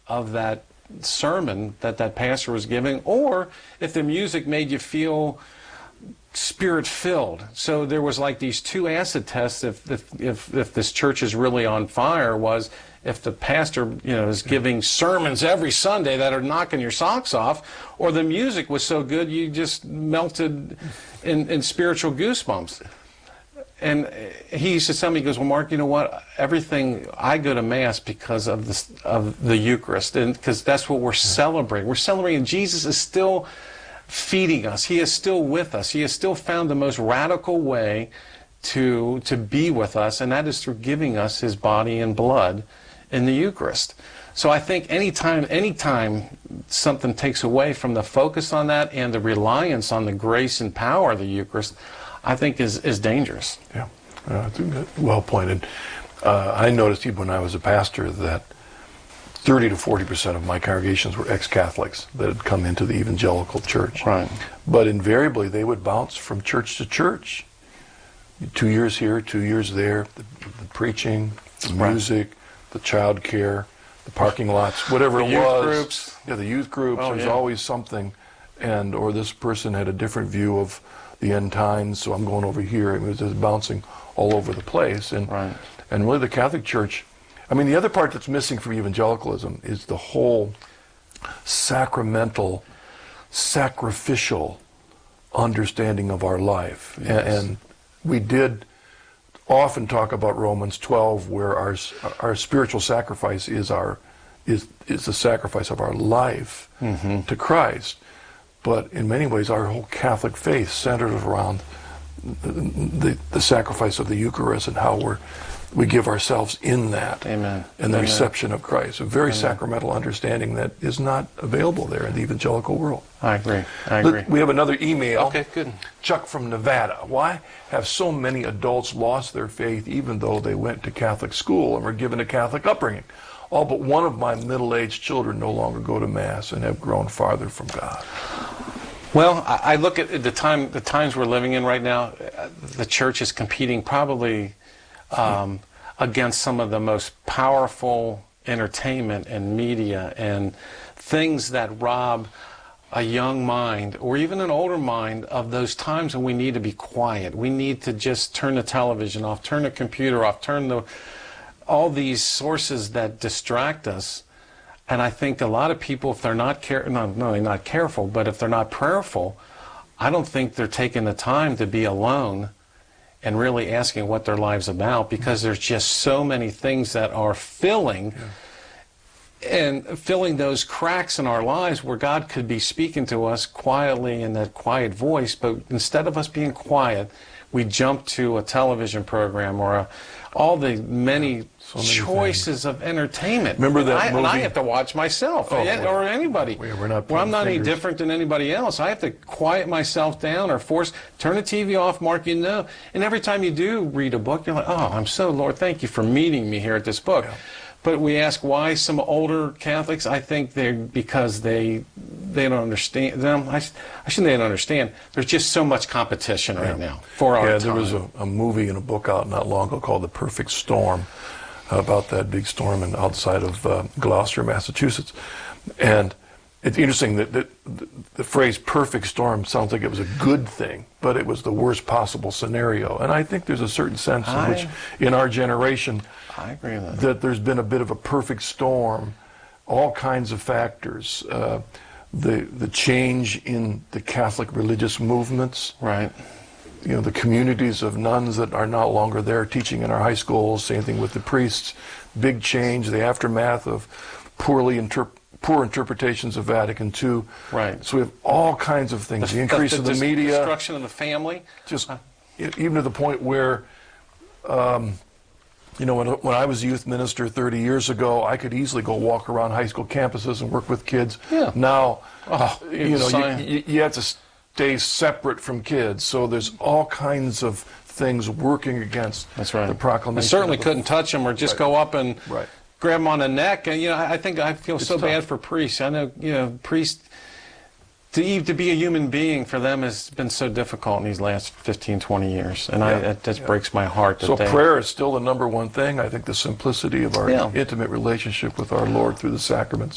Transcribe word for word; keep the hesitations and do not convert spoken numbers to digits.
of that sermon that that pastor was giving, or if the music made you feel spirit-filled. So there was like these two acid tests if, if, if, if this church is really on fire, was if the pastor, you know, is giving sermons every Sunday that are knocking your socks off, or the music was so good you just melted in, in spiritual goosebumps. And he used to tell me, he goes, well, Mark, you know what? Everything, I go to Mass because of the, of the Eucharist, and because that's what we're celebrating. We're celebrating Jesus is still feeding us. He is still with us. He has still found the most radical way to, to be with us, and that is through giving us his body and blood in the Eucharist. So I think anytime, anytime something takes away from the focus on that and the reliance on the grace and power of the Eucharist, I think is, is dangerous. Yeah, uh, well pointed. Uh, I noticed even when I was a pastor that thirty to forty percent of my congregations were ex-Catholics that had come into the evangelical church. Right. But invariably they would bounce from church to church. Two years here, two years there, the, the preaching, the music, right. the child care, the parking lots, whatever the it youth was. Groups. Yeah, the youth groups. Oh, There's yeah. always something. And or this person had a different view of the end times, so I'm going over here. It was just bouncing all over the place. And right. and really the Catholic Church, I mean, the other part that's missing from evangelicalism is the whole sacramental, sacrificial understanding of our life. Yes. And, and we did often talk about Romans twelve, where our our spiritual sacrifice is our is is the sacrifice of our life mm-hmm. to Christ. But in many ways, our whole Catholic faith centers around the, the, the sacrifice of the Eucharist and how we're we give ourselves in that. Amen. And the Amen. reception of Christ. A very Amen. Sacramental understanding that is not available there in the evangelical world. I agree. I agree. We have another email. Okay, good. Chuck from Nevada. Why have so many adults lost their faith even though they went to Catholic school and were given a Catholic upbringing? All but one of my middle-aged children no longer go to Mass and have grown farther from God. Well, I, I look at the time, the times we're living in right now. The church is competing probably um, against some of the most powerful entertainment and media and things that rob a young mind or even an older mind of those times when we need to be quiet. We need to just turn the television off, turn the computer off, turn the all these sources that distract us. And I think a lot of people, if they're not care, no, no, they're not careful, but if they're not prayerful, I don't think they're taking the time to be alone and really asking what their life's about, because there's just so many things that are filling yeah. and filling those cracks in our lives where God could be speaking to us quietly in that quiet voice. But instead of us being quiet, we jump to a television program or a, all the many, so many choices things. Of entertainment. Remember that I, movie? And I have to watch myself oh, or anybody. We, we're not well, I'm not fingers. any different than anybody else. I have to quiet myself down or force, turn the T V off, Mark, you know. And every time you do read a book, you're like, oh, I'm so, Lord, thank you for meeting me here at this book. Yeah. But we ask why some older Catholics, I think they're because they they don't understand them. I, I shouldn't they don't understand. There's just so much competition right yeah. now for our yeah, time. there was a, a movie and a book out not long ago called The Perfect Storm, uh, about that big storm in, outside of uh, Gloucester, Massachusetts. And it's interesting that, that the, the phrase perfect storm sounds like it was a good thing, but it was the worst possible scenario. And I think there's a certain sense I, in which in our generation I agree with that. that there's been a bit of a perfect storm, all kinds of factors. Uh, the the change in the Catholic religious movements. Right. You know, the communities of nuns that are no longer there teaching in our high schools, same thing with the priests. Big change, the aftermath of poorly interp poor interpretations of Vatican Two. Right. So we have all kinds of things. The, the increase the, of the, the media. Destruction of the family. Just uh, even to the point where, um, you know, when, when I was a youth minister thirty years ago, I could easily go walk around high school campuses and work with kids. Yeah. Now, oh, you know, you, you, you have to stay separate from kids. So there's all kinds of things working against That's right. the proclamation. I certainly the, couldn't touch them or just right. go up and right. grab them on the neck. And, you know, I think I feel it's so tough. bad for priests. I know, you know, priests, to, to be a human being for them has been so difficult in these last fifteen, twenty years. And yeah. I, that just yeah. breaks my heart. That so they, prayer is still the number one thing. I think the simplicity of our yeah. intimate relationship with our Lord through the sacraments